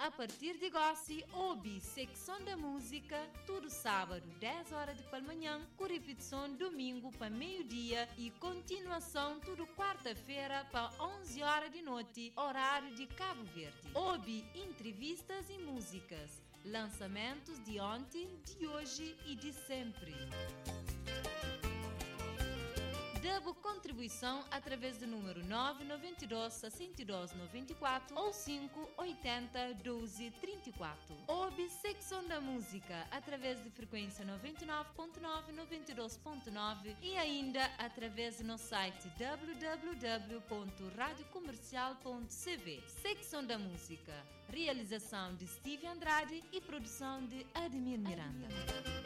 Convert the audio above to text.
A partir de Gossi, ouve Secção da Música, todo sábado, 10 horas de manhã, com repetição domingo para meio-dia e continuação todo quarta-feira para 11 horas de noite, horário de Cabo Verde. Ouve entrevistas e músicas, lançamentos de ontem, de hoje e de sempre. Debo contribuição através do número 992 62 94 ou 580 12 34. Ouve Secção da Música através de frequência 99.9, 92.9 e ainda através do nosso site www.radiocomercial.cv. Secção da Música. Realização de Steve Andrade e produção de Ademir Miranda.